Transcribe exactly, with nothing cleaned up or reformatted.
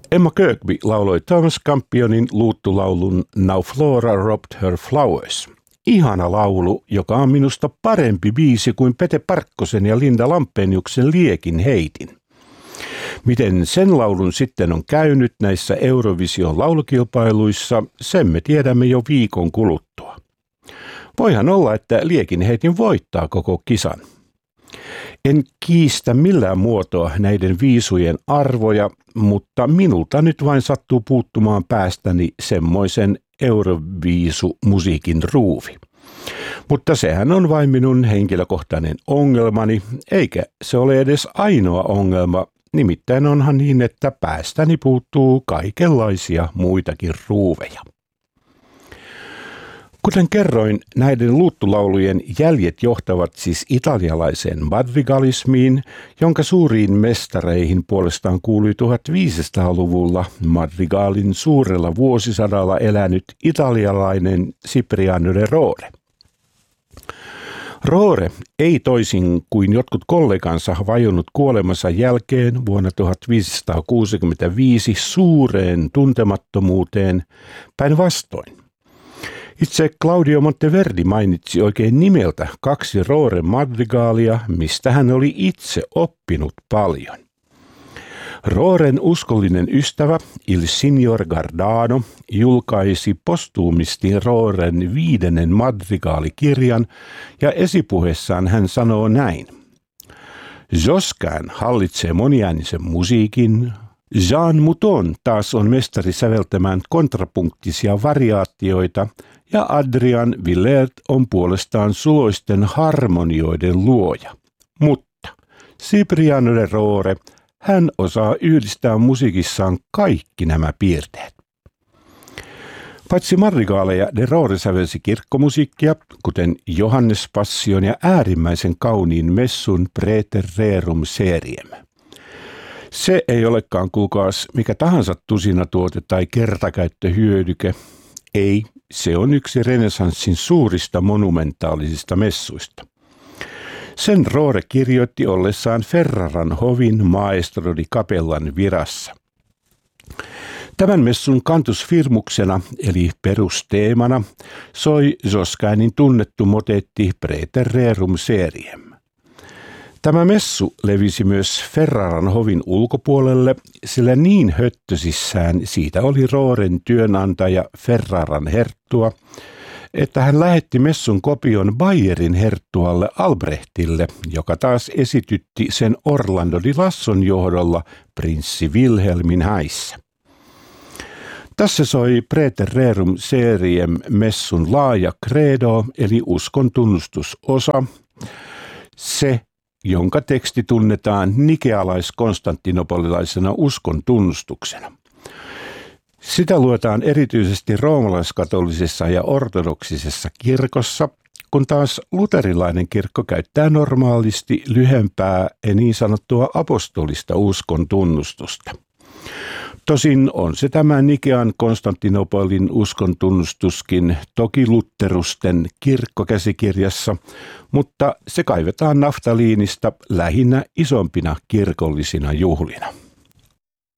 Emma Kirkby lauloi Thomas Campionin luuttulaulun Now Flora Robbed Her Flowers. Ihana laulu, joka on minusta parempi biisi kuin Pete Parkkosen ja Linda Lampeniuksen Liekin heitin. Miten sen laulun sitten on käynyt näissä Eurovision laulukilpailuissa, sen me tiedämme jo viikon kuluttua. Voihan olla, että Liekin heitin voittaa koko kisan. En kiistä millään muotoa näiden viisujen arvoja, mutta minulta nyt vain sattuu puuttumaan päästäni semmoisen Euroviisu-musiikin ruuvi. Mutta sehän on vain minun henkilökohtainen ongelmani, eikä se ole edes ainoa ongelma. Nimittäin onhan niin, että päästäni puuttuu kaikenlaisia muitakin ruuveja. Kuten kerroin, näiden luuttulaulujen jäljet johtavat siis italialaiseen madrigalismiin, jonka suuriin mestareihin puolestaan kuului viisitoistasataa-luvulla madrigalin suurella vuosisadalla elänyt italialainen Cipriano de Rore. Rore ei toisin kuin jotkut kollegansa vajonnut kuolemansa jälkeen vuonna tuhatviisisataakuusikymmentäviisi suureen tuntemattomuuteen, päinvastoin. Itse Claudio Monteverdi mainitsi oikein nimeltä kaksi Roren madrigalia, mistä hän oli itse oppinut paljon. Roren uskollinen ystävä Il Signor Gardano julkaisi postuumisti Roren viidennen madrigaalikirjan ja esipuheessaan hän sanoo näin. Josquin hallitsee moniäänisen musiikin. Jean Mouton taas on mestari säveltämään kontrapunktisia variaatioita ja Adrian Villert on puolestaan suloisten harmonioiden luoja. Mutta Cipriano de Rore, hän osaa yhdistää musiikissaan kaikki nämä piirteet. Paitsi madrigaaleja, de Rore sävelsi kirkkomusiikkia, kuten Johannes Passion ja äärimmäisen kauniin messun Praeter Rerum seriem. Se ei olekaan kuulkaas mikä tahansa tusinatuote tai kertakäyttöhyödyke. Ei, se on yksi renessanssin suurista monumentaalisista messuista. Sen Rore kirjoitti ollessaan Ferraran hovin maestro di Capellan virassa. Tämän messun kantusfirmuksena eli perusteemana soi Josquinin tunnettu motetti Praeter Rerum seriem. Tämä messu levisi myös Ferraran hovin ulkopuolelle, sillä niin höttösissään siitä oli Roren työnantaja Ferraran herttua, että hän lähetti messun kopion Bayerin herttualle Albrechtille, joka taas esitytti sen Orlando di Lasson johdolla prinssi Wilhelmin häissä. Tässä soi Praeter Rerum seriem messun laaja credo eli uskon tunnustusosa, se jonka teksti tunnetaan nikealais-konstantinopolilaisena uskon tunnustuksena. Sitä luetaan erityisesti roomalaiskatolisessa ja ortodoksisessa kirkossa, kun taas luterilainen kirkko käyttää normaalisti lyhempää ja niin sanottua apostolista uskon tunnustusta. Tosin on se tämä Nikean Konstantinopolin uskon tunnustuskin toki lutterusten kirkkokäsikirjassa, mutta se kaivetaan naftaliinista lähinnä isompina kirkollisina juhlina.